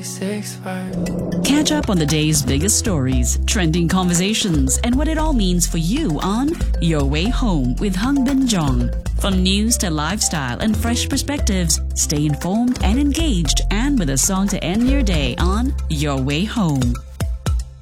365. Catch up on the day's biggest stories, trending conversations, and what it all means for you on Your Way Home with Hung Bin Jong. From news to lifestyle and fresh perspectives, stay informed and engaged, and with a song to end your day on Your Way Home.